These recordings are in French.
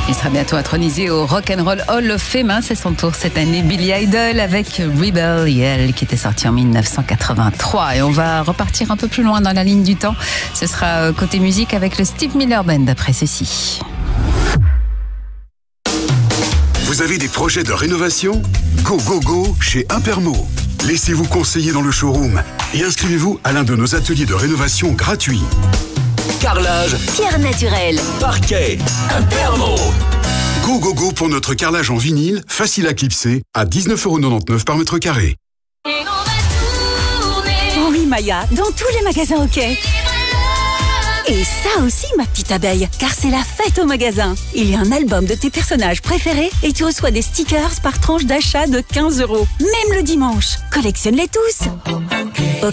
Il sera bientôt intronisé au Rock'n'Roll Hall of Fame. C'est son tour cette année. Billy Idol avec Rebel qui était sorti en 1983. Et on va repartir un peu plus loin dans la ligne du temps. Ce sera côté musique avec le Steve Miller Band après ceci. Vous avez des projets de rénovation ? Go, go, go chez Impermo. Laissez-vous conseiller dans le showroom et inscrivez-vous à l'un de nos ateliers de rénovation gratuits. Carrelage, pierre naturelle, parquet, Impermo. Go, go, go pour notre carrelage en vinyle, facile à clipser, à 19,99 € par mètre carré. Oui, Maya, dans tous les magasins OK. Et ça aussi, ma petite abeille, car c'est la fête au magasin. Il y a un album de tes personnages préférés et tu reçois des stickers par tranche d'achat de 15 €. Même le dimanche. Collectionne-les tous. OK ?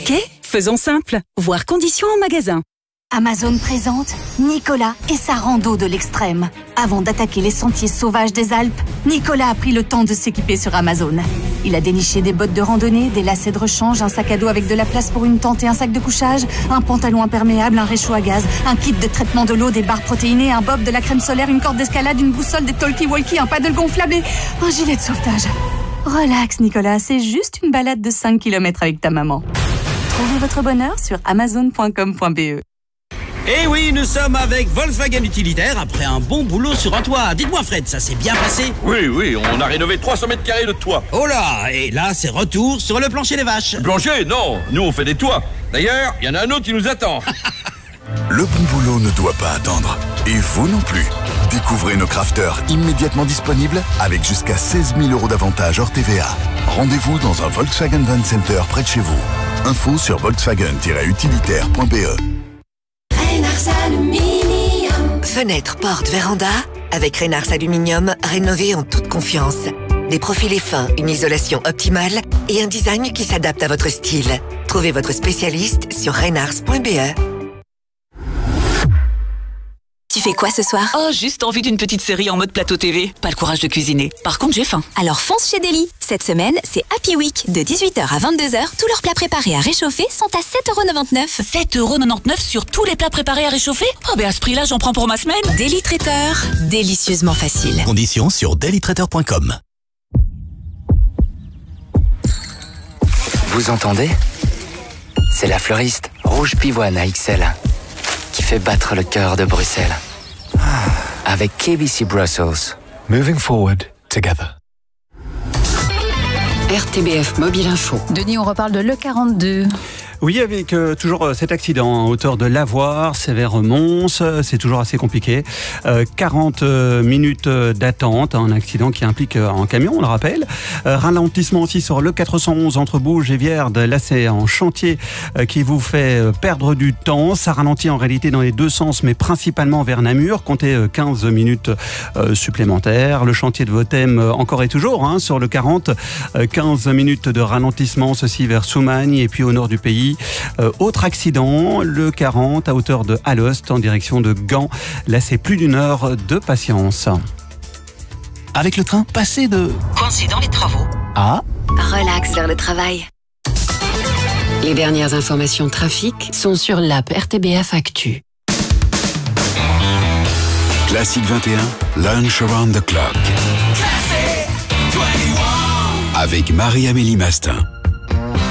Faisons simple. Voir conditions en magasin. Amazon présente Nicolas et sa rando de l'extrême. Avant d'attaquer les sentiers sauvages des Alpes, Nicolas a pris le temps de s'équiper sur Amazon. Il a déniché des bottes de randonnée, des lacets de rechange, un sac à dos avec de la place pour une tente et un sac de couchage, un pantalon imperméable, un réchaud à gaz, un kit de traitement de l'eau, des barres protéinées, un bob, de la crème solaire, une corde d'escalade, une boussole, des talkie-walkie, un paddle gonflable et un gilet de sauvetage. Relax Nicolas, c'est juste une balade de 5 km avec ta maman. Trouvez votre bonheur sur amazon.com.be. Eh oui, nous sommes avec Volkswagen Utilitaire après un bon boulot sur un toit. Dites-moi Fred, ça s'est bien passé? Oui, on a rénové 300 mètres carrés de toit. Oh là, et là c'est retour sur le plancher des vaches. Plancher? Non, nous on fait des toits. D'ailleurs, il y en a un autre qui nous attend. Le bon boulot ne doit pas attendre. Et vous non plus. Découvrez nos crafters immédiatement disponibles avec jusqu'à 16 000 € d'avantages hors TVA. Rendez-vous dans un Volkswagen Van Center près de chez vous. Info sur volkswagen-utilitaire.be. Fenêtre, porte, véranda, avec Reynars Aluminium, rénové en toute confiance. Des profilés fins, une isolation optimale et un design qui s'adapte à votre style. Trouvez votre spécialiste sur reynars.be. Tu fais quoi ce soir? Oh, juste envie d'une petite série en mode plateau TV. Pas le courage de cuisiner. Par contre, j'ai faim. Alors fonce chez Deli. Cette semaine, c'est Happy Week. De 18h à 22h, tous leurs plats préparés à réchauffer sont à 7,99 €. 7,99 € sur tous les plats préparés à réchauffer? Oh, ben à ce prix-là, j'en prends pour ma semaine. Deli Traiteur, délicieusement facile. Conditions sur delitraiteur.com. Vous entendez? C'est la fleuriste Rouge Pivoine à XL qui fait battre le cœur de Bruxelles. Avec KBC Brussels. Moving forward together. RTBF Mobile Info. Denis, on reparle de l'E42. Oui, avec toujours cet accident à hauteur de Lavoir, c'est vers Mons, c'est toujours assez compliqué. 40 minutes d'attente, un accident qui implique un camion, on le rappelle. Ralentissement aussi sur le 411 entre Bourges et Vierde. Là, c'est en chantier qui vous fait perdre du temps. Ça ralentit en réalité dans les deux sens, mais principalement vers Namur. Comptez 15 minutes supplémentaires. Le chantier de Votem encore et toujours sur le 40. 15 minutes de ralentissement, ceci vers Soumagne et puis au nord du pays. Autre accident, le 40 à hauteur de Alost en direction de Gand. Là, c'est plus d'une heure de patience. Avec le train, passez de Coincé dans les travaux à Relax vers le travail. Les dernières informations trafic sont sur l'app RTBF Actu. Classique 21, Lunch Around the Clock. Avec Marie-Amélie Mastin.